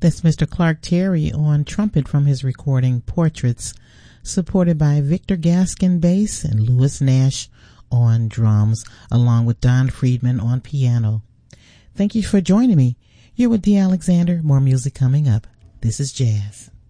That's Mr. Clark Terry on trumpet from his recording Portraits, supported by Victor Gaskin bass and Lewis Nash on drums, along with Don Friedman on piano. Thank you for joining me. You're with Dee Alexander. More music coming up. This is Jazz.